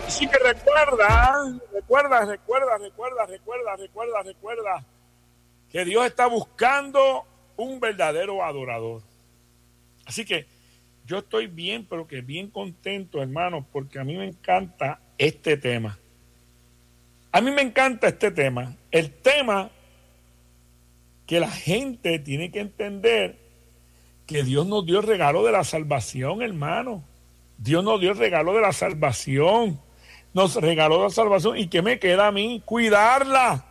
Así que recuerda que Dios está buscando un verdadero adorador. Así que yo estoy bien, pero que bien contento, hermano, porque a mí me encanta este tema. A mí me encanta este tema. El tema que la gente tiene que entender que Dios nos dio el regalo de la salvación, hermano. Dios nos dio el regalo de la salvación. Nos regaló la salvación. ¿Y qué me queda a mí? Cuidarla,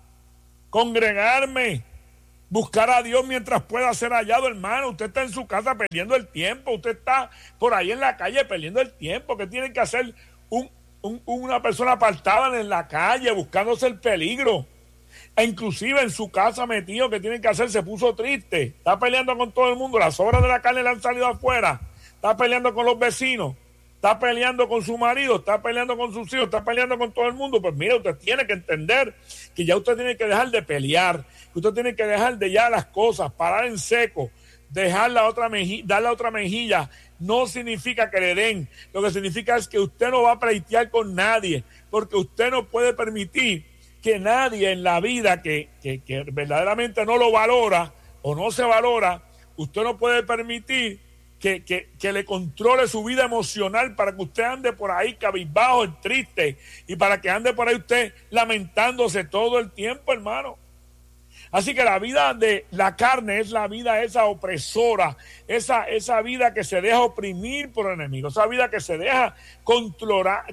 congregarme, buscar a Dios mientras pueda ser hallado, hermano. Usted está en su casa perdiendo el tiempo. Usted está por ahí en la calle perdiendo el tiempo. ¿Qué tiene que hacer una persona apartada en la calle buscándose el peligro? E inclusive en su casa metido, ¿qué tiene que hacer? Se puso triste. Está peleando con todo el mundo. Las obras de la carne le han salido afuera. Está peleando con los vecinos. Está peleando con su marido, está peleando con sus hijos, está peleando con todo el mundo. Pues mire, usted tiene que entender que ya usted tiene que dejar de pelear, que usted tiene que dejar de ya las cosas, parar en seco, dejar la otra dar la otra mejilla. No significa que le den, lo que significa es que usted no va a pleitear con nadie, porque usted no puede permitir que nadie en la vida que verdaderamente no lo valora o no se valora, usted no puede permitir que le controle su vida emocional para que usted ande por ahí cabizbajo, triste, y para que ande por ahí usted lamentándose todo el tiempo, hermano. Así que la vida de la carne es la vida esa opresora, esa vida que se deja oprimir por el enemigo, esa vida que se deja controlar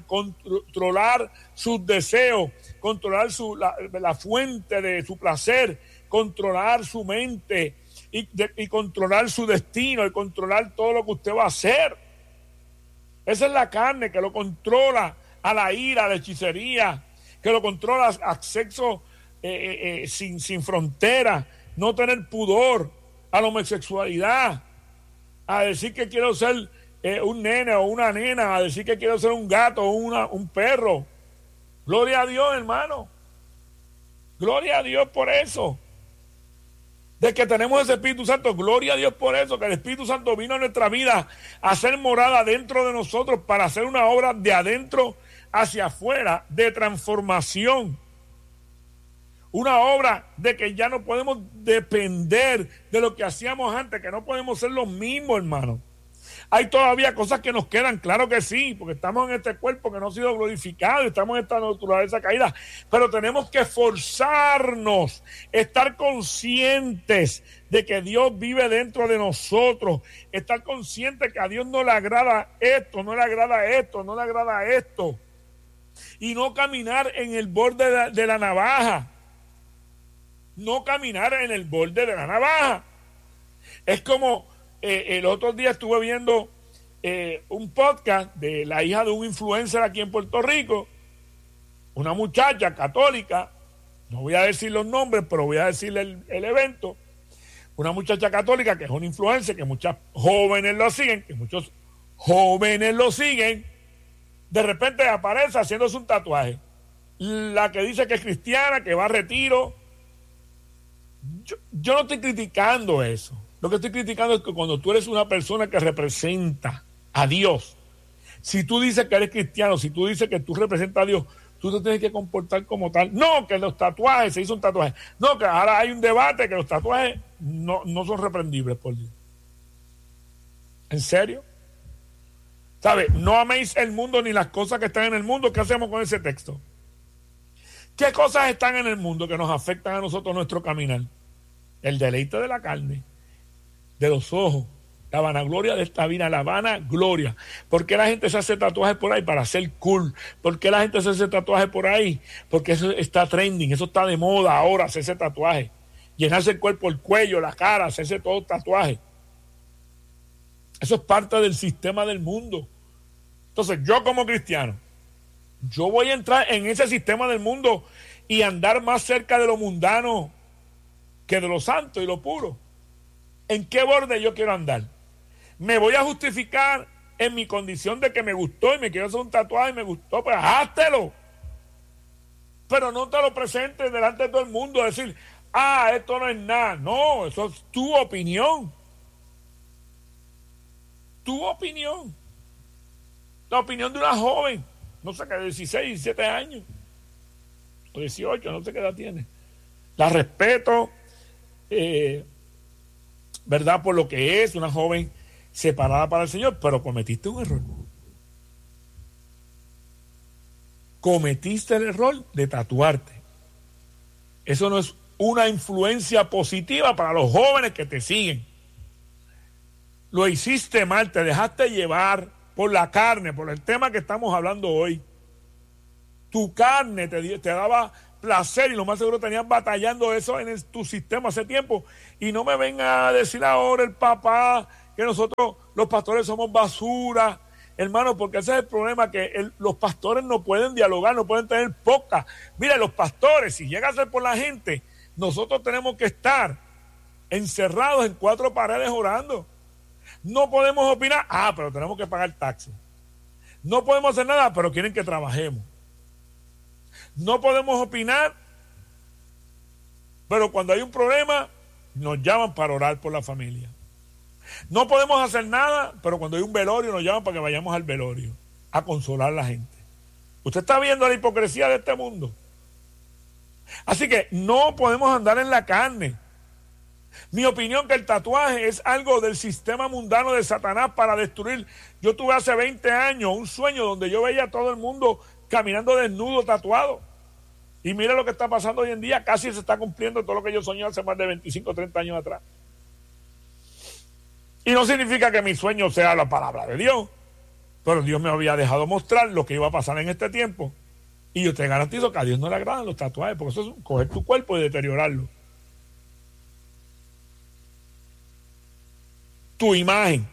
sus deseos, controlar la fuente de su placer, controlar su mente, y controlar su destino y controlar todo lo que usted va a hacer. Esa es la carne que lo controla a la ira, a la hechicería, que lo controla a sexo sin frontera, no tener pudor, a la homosexualidad, a decir que quiero ser un nene o una nena, a decir que quiero ser un gato o un perro. Gloria a Dios, hermano. Gloria a Dios por eso. De que tenemos ese Espíritu Santo, gloria a Dios por eso, que el Espíritu Santo vino a nuestra vida a hacer morada dentro de nosotros para hacer una obra de adentro hacia afuera, de transformación. Una obra de que ya no podemos depender de lo que hacíamos antes, que no podemos ser los mismos, hermano. Hay todavía cosas que nos quedan, claro que sí, porque estamos en este cuerpo que no ha sido glorificado, estamos en esta naturaleza caída, pero tenemos que esforzarnos, estar conscientes de que Dios vive dentro de nosotros, estar conscientes que a Dios no le agrada esto, no le agrada esto, no le agrada esto, y no caminar en el borde de la navaja, no caminar en el borde de la navaja. Es como el otro día estuve viendo un podcast de la hija de un influencer aquí en Puerto Rico, una muchacha católica, no voy a decir los nombres, pero voy a decirle el evento, una muchacha católica que es un influencer, que muchos jóvenes lo siguen, de repente aparece haciéndose un tatuaje, la que dice que es cristiana, que va a retiro. Yo no estoy criticando eso. Lo que estoy criticando es que cuando tú eres una persona que representa a Dios, si tú dices que eres cristiano, si tú dices que tú representas a Dios, tú te tienes que comportar como tal. No, que los tatuajes, se hizo un tatuaje. No, que ahora hay un debate que los tatuajes no son reprendibles por Dios. ¿En serio? ¿Sabes? No améis el mundo ni las cosas que están en el mundo. ¿Qué hacemos con ese texto? ¿Qué cosas están en el mundo que nos afectan a nosotros nuestro caminar? El deleite de la carne, de los ojos, la vanagloria de esta vida, la vanagloria. ¿Por qué la gente se hace tatuajes por ahí? Para ser cool. ¿Por qué la gente se hace tatuajes por ahí? Porque eso está trending, eso está de moda ahora, hacerse tatuaje. Llenarse el cuerpo, el cuello, la cara, hacerse todo tatuaje. Eso es parte del sistema del mundo. Entonces, yo como cristiano, yo voy a entrar en ese sistema del mundo y andar más cerca de lo mundano que de lo santo y lo puro. ¿En qué borde yo quiero andar? ¿Me voy a justificar en mi condición de que me gustó y me quiero hacer un tatuaje y me gustó? Pues háztelo. Pero no te lo presentes delante de todo el mundo a decir, esto no es nada. No, eso es tu opinión. Tu opinión. La opinión de una joven no sé qué, 16, 17 años, o 18, no sé qué edad tiene. La respeto, ¿verdad? Por lo que es una joven separada para el Señor, pero cometiste un error. Cometiste el error de tatuarte. Eso no es una influencia positiva para los jóvenes que te siguen. Lo hiciste mal, te dejaste llevar por la carne, por el tema que estamos hablando hoy. Tu carne te daba placer y lo más seguro tenías batallando eso en tu sistema hace tiempo. Y no me venga a decir ahora el papá que nosotros los pastores somos basura, hermano, porque ese es el problema, que los pastores no pueden dialogar, no pueden tener pocas. Mira, los pastores, si llega a ser por la gente, nosotros tenemos que estar encerrados en 4 paredes orando. No podemos opinar, pero tenemos que pagar taxes. No podemos hacer nada, pero quieren que trabajemos. No podemos opinar, pero cuando hay un problema, nos llaman para orar por la familia. No podemos hacer nada, pero cuando hay un velorio, nos llaman para que vayamos al velorio, a consolar a la gente. Usted está viendo la hipocresía de este mundo. Así que no podemos andar en la carne. Mi opinión que el tatuaje es algo del sistema mundano de Satanás para destruir. Yo tuve hace 20 años un sueño donde yo veía a todo el mundo caminando desnudo, tatuado. Y mira lo que está pasando hoy en día, casi se está cumpliendo todo lo que yo soñé hace más de 25 o 30 años atrás. Y no significa que mi sueño sea la palabra de Dios, pero Dios me había dejado mostrar lo que iba a pasar en este tiempo. Y yo te garantizo que a Dios no le agradan los tatuajes, porque eso es coger tu cuerpo y deteriorarlo. Tu imagen.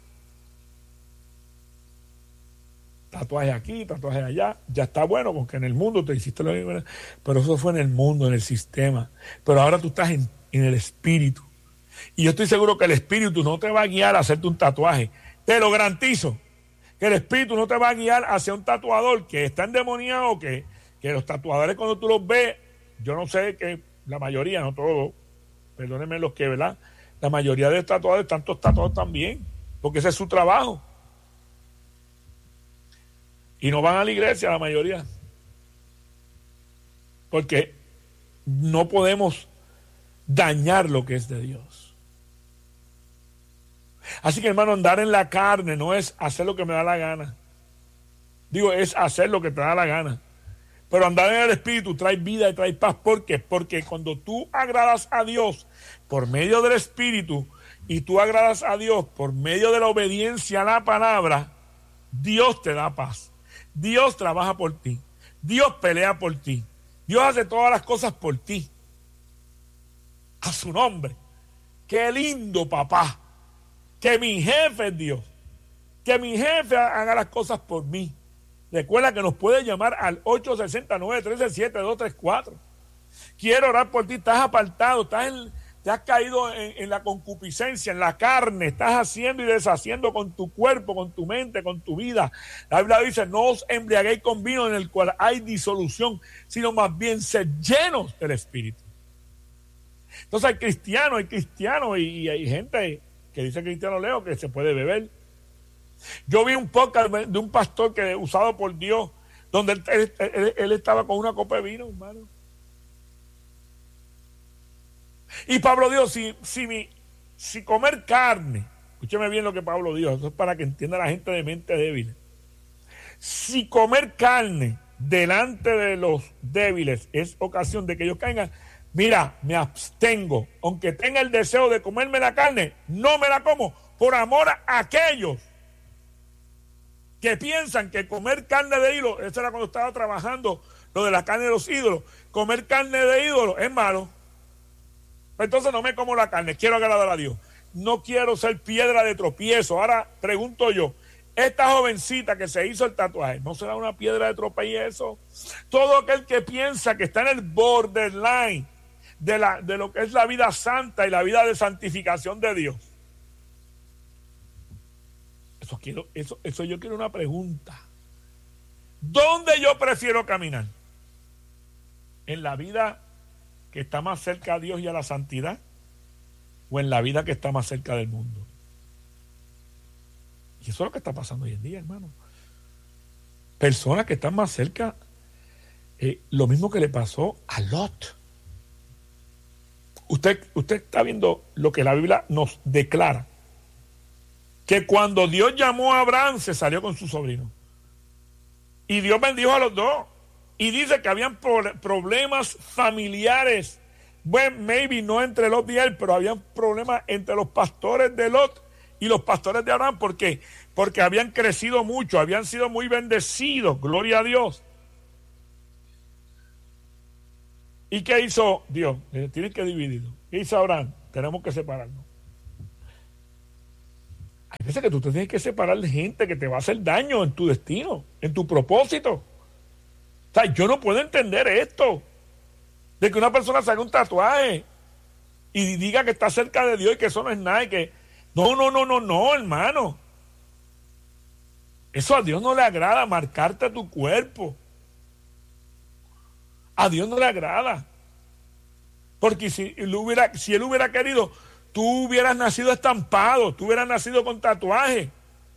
Tatuaje aquí, tatuaje allá, ya está bueno, porque en el mundo te hiciste lo mismo, pero eso fue en el mundo, en el sistema. Pero ahora tú estás en el espíritu. Y yo estoy seguro que el espíritu no te va a guiar a hacerte un tatuaje. Te lo garantizo, que el espíritu no te va a guiar hacia un tatuador que está endemoniado, que los tatuadores cuando tú los ves, yo no sé, que la mayoría, no todos, perdónenme los que, ¿verdad? La mayoría de tatuadores están todos tatuados también, porque ese es su trabajo. Y no van a la iglesia la mayoría. Porque no podemos dañar lo que es de Dios. Así que, hermano, andar en la carne no es hacer lo que me da la gana. Digo, es hacer lo que te da la gana. Pero andar en el Espíritu trae vida y trae paz. ¿Por qué? Porque cuando tú agradas a Dios por medio del Espíritu y tú agradas a Dios por medio de la obediencia a la palabra, Dios te da paz. Dios trabaja por ti. Dios pelea por ti. Dios hace todas las cosas por ti. A su nombre. Qué lindo, papá. Que mi jefe es Dios. Que mi jefe haga las cosas por mí. Recuerda que nos puede llamar al 869-367-234. Quiero orar por ti. Estás apartado, te has caído en la concupiscencia, en la carne. Estás haciendo y deshaciendo con tu cuerpo, con tu mente, con tu vida. La Biblia dice, no os embriaguéis con vino en el cual hay disolución, sino más bien sed llenos del Espíritu. Entonces hay cristianos y hay gente que dice cristiano Leo que se puede beber. Yo vi un podcast de un pastor que usado por Dios, donde él estaba con una copa de vino, hermano. Y Pablo dijo, si comer carne, escúcheme bien lo que Pablo dijo, eso es para que entienda la gente de mente débil. Si comer carne delante de los débiles es ocasión de que ellos caigan, mira, me abstengo, aunque tenga el deseo de comerme la carne, no me la como, por amor a aquellos que piensan que comer carne de ídolo, eso era cuando estaba trabajando lo de la carne de los ídolos, comer carne de ídolo es malo. Entonces no me como la carne, quiero agradar a Dios. No quiero ser piedra de tropiezo. Ahora pregunto yo, esta jovencita que se hizo el tatuaje, ¿no será una piedra de tropiezo? Todo aquel que piensa que está en el borderline de lo que es la vida santa y la vida de santificación de Dios. Eso yo quiero una pregunta. ¿Dónde yo prefiero caminar? ¿En la vida que está más cerca a Dios y a la santidad, o en la vida que está más cerca del mundo? Y eso es lo que está pasando hoy en día, hermano. personas que están más cerca, lo mismo que le pasó a Lot. Usted está viendo lo que la Biblia nos declara, que cuando Dios llamó a Abraham se salió con su sobrino y Dios bendijo a los dos, y dice que habían problemas familiares, bueno, maybe no entre Lot y él, pero habían problemas entre los pastores de Lot y los pastores de Abraham. ¿Por qué? Porque habían crecido mucho, habían sido muy bendecidos, gloria a Dios. ¿Y qué hizo Dios? Tienen que dividirlo. ¿Qué hizo Abraham? Tenemos que separarnos. Hay veces que tú te tienes que separar de gente que te va a hacer daño en tu destino, en tu propósito. O sea, yo no puedo entender esto, de que una persona se haga un tatuaje y diga que está cerca de Dios y que eso no es nada, y que no, hermano. Eso a Dios no le agrada, marcarte tu cuerpo. A Dios no le agrada. Porque si él hubiera querido, tú hubieras nacido estampado, tú hubieras nacido con tatuaje.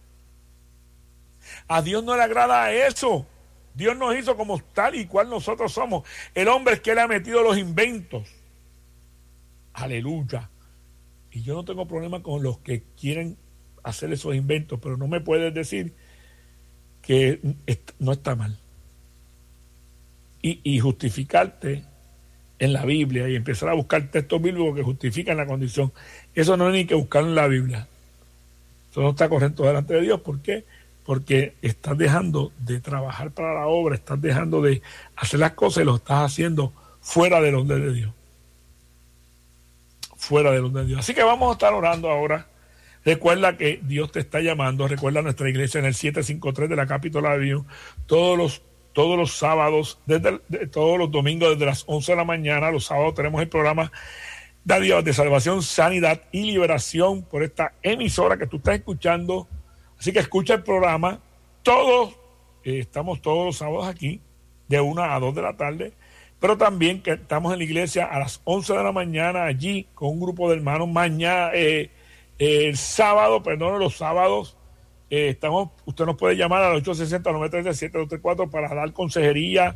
A Dios no le agrada eso. Dios nos hizo como tal y cual nosotros somos. El hombre es que le ha metido los inventos. Aleluya. Y yo no tengo problema con los que quieren hacer esos inventos, pero no me puedes decir que no está mal. Y justificarte en la Biblia y empezar a buscar textos bíblicos que justifican la condición. Eso no hay ni que buscarlo en la Biblia. Eso no está correcto delante de Dios. ¿Por qué? Porque estás dejando de trabajar para la obra, estás dejando de hacer las cosas y lo estás haciendo fuera del orden de Dios. Fuera del orden de Dios. Así que vamos a estar orando ahora. Recuerda que Dios te está llamando. Recuerda nuestra iglesia en el 753 de la Capitol Avenue todos los sábados, todos los domingos desde las 11 de la mañana. Los sábados tenemos el programa de salvación, sanidad y liberación por esta emisora que tú estás escuchando. Así que escucha el programa. Estamos todos los sábados aquí de 1 a 2 de la tarde, pero también que estamos en la iglesia a las 11 de la mañana allí con un grupo de hermanos. Los sábados usted nos puede llamar al 860-937-234 para dar consejería.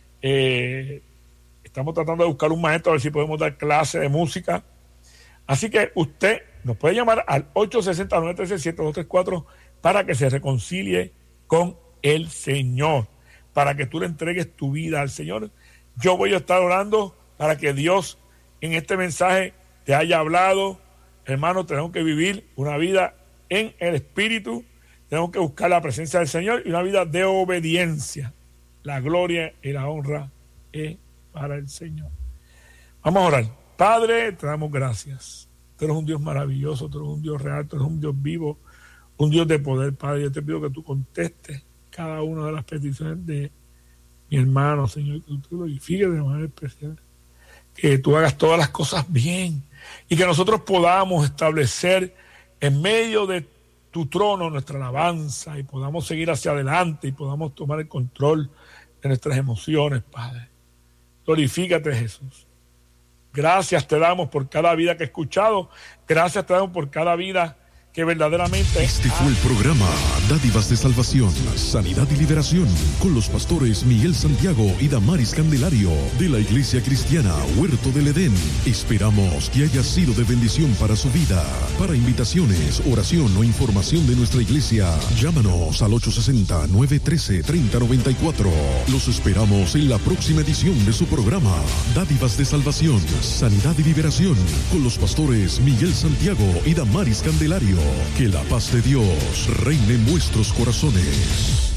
Estamos tratando de buscar un maestro a ver si podemos dar clase de música. Así que usted nos puede llamar al 860-937-234 para que se reconcilie con el Señor, para que tú le entregues tu vida al Señor. Yo voy a estar orando para que Dios en este mensaje te haya hablado. Hermano, tenemos que vivir una vida en el Espíritu. Tenemos que buscar la presencia del Señor y una vida de obediencia. La gloria y la honra es para el Señor. Vamos a orar. Padre, te damos gracias. Tú eres un Dios maravilloso, tú eres un Dios real, tú eres un Dios vivo, un Dios de poder, Padre. Yo te pido que tú contestes cada una de las peticiones de mi hermano, Señor, que tú glorifiques de manera especial. Que tú hagas todas las cosas bien y que nosotros podamos establecer en medio de tu trono nuestra alabanza y podamos seguir hacia adelante y podamos tomar el control de nuestras emociones, Padre. Glorifícate, Jesús. Gracias te damos por cada vida que he escuchado. Gracias te damos por cada vida que verdaderamente... Este fue el programa Dádivas de Salvación, Sanidad y Liberación con los pastores Miguel Santiago y Damaris Candelario de la Iglesia Cristiana Huerto del Edén. Esperamos que haya sido de bendición para su vida. Para invitaciones, oración o información de nuestra iglesia, llámanos al 860-913-3094. Los esperamos en la próxima edición de su programa Dádivas de Salvación, Sanidad y Liberación con los pastores Miguel Santiago y Damaris Candelario. Que la paz de Dios reine en vuestros corazones.